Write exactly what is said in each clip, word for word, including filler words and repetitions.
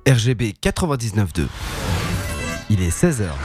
R G B quatre-vingt-dix-neuf deux. Il est seize heures.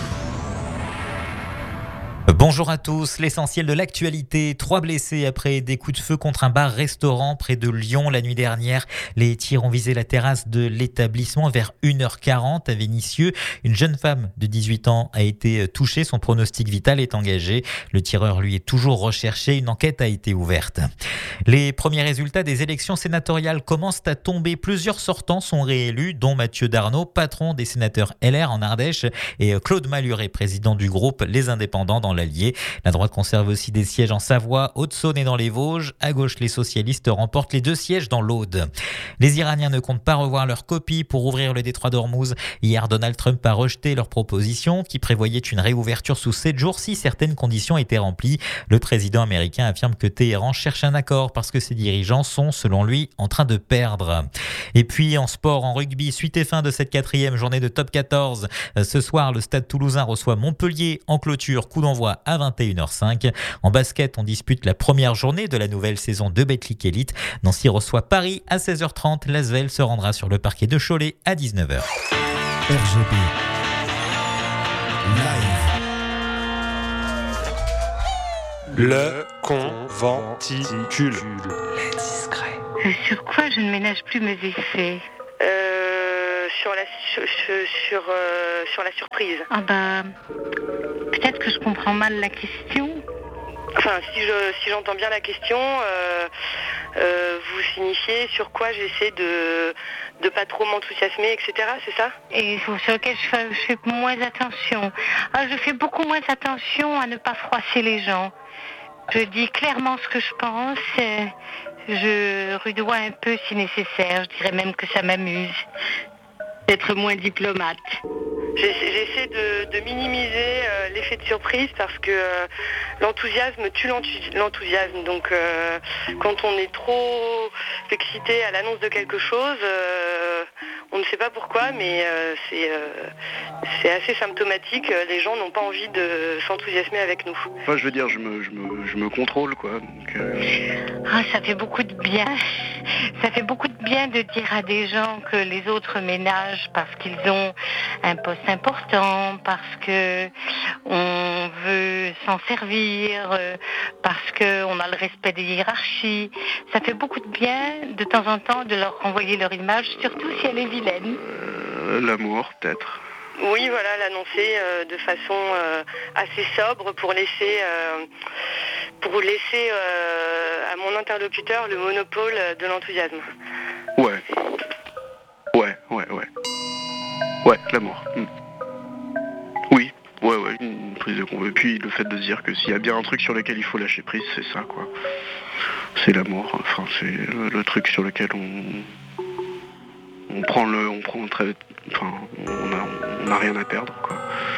Bonjour à tous, l'essentiel de l'actualité. Trois blessés après des coups de feu contre un bar-restaurant près de Lyon la nuit dernière. Les tirs ont visé la terrasse de l'établissement vers une heure quarante à Vénissieux. Une jeune femme de dix-huit ans a été touchée, son pronostic vital est engagé. Le tireur, lui, est toujours recherché. Une enquête a été ouverte. Les premiers résultats des élections sénatoriales commencent à tomber. Plusieurs sortants sont réélus, dont Mathieu Darnaud, patron des sénateurs L R en Ardèche, et Claude Malhuret, président du groupe Les Indépendants dans l'Allier. La droite conserve aussi des sièges en Savoie, Haute-Saône et dans les Vosges. À gauche, les socialistes remportent les deux sièges dans l'Aude. Les Iraniens ne comptent pas revoir leur copie pour ouvrir le détroit d'Ormuz. Hier, Donald Trump a rejeté leur proposition qui prévoyait une réouverture sous sept jours si certaines conditions étaient remplies. Le président américain affirme que Téhéran cherche un accord parce que ses dirigeants sont, selon lui, en train de perdre. Et puis en sport, en rugby, suite et fin de cette quatrième journée de top quatorze. Ce soir, le Stade Toulousain reçoit Montpellier en clôture, coup d'envoi à vingt et une heures cinq. En basket, on dispute la première journée de la nouvelle saison de Betclic Elite. Nancy reçoit Paris à seize heures trente. L'Asvel se rendra sur le parquet de Cholet à dix-neuf heures. R G B Live. Le conventicule. Les discrets. Euh, Sur quoi je ne ménage plus mes effets Euh, sur la sur sur, euh, sur la surprise. Ah bah, peut-être que je comprends mal la question. Enfin, si je si j'entends bien la question, euh, euh, vous signifiez sur quoi j'essaie de de pas trop m'enthousiasmer, et cetera. C'est ça? Et sur lequel je fais, je fais moins attention. Ah, je fais beaucoup moins attention à ne pas froisser les gens. Je dis clairement ce que je pense. et Je rudoie un peu si nécessaire. Je dirais même que ça m'amuse d'être moins diplomate. J'essaie, j'essaie de, de minimiser euh, l'effet de surprise parce que euh, l'enthousiasme tue l'enthousi- l'enthousiasme. Donc euh, quand on est trop excité à l'annonce de quelque chose, euh, on ne sait pas pourquoi, mais euh, c'est, euh, c'est assez symptomatique. Les gens n'ont pas envie de s'enthousiasmer avec nous. Enfin, je veux dire, je me, je me, je me contrôle, quoi. Donc, euh... Ah, ça fait beaucoup de bien. Ça fait beaucoup de bien de dire à des gens que les autres ménagent parce qu'ils ont un poste important, parce que on veut s'en servir, euh, parce qu'on a le respect des hiérarchies. Ça fait beaucoup de bien de temps en temps de leur renvoyer leur image, surtout si elle est vilaine. Euh, l'amour, peut-être. Oui, voilà, l'annoncer euh, de façon euh, assez sobre pour laisser, euh, pour laisser euh, à mon interlocuteur le monopole de l'enthousiasme. Ouais. Ouais, ouais, ouais. Ouais, l'amour. Mm. Oui, ouais, ouais, une prise de convoi. Et puis le fait de se dire que s'il y a bien un truc sur lequel il faut lâcher prise, c'est ça, quoi. C'est l'amour. Enfin, c'est le, le truc sur lequel on... On prend le... On prend très... Enfin, on a, on a rien à perdre.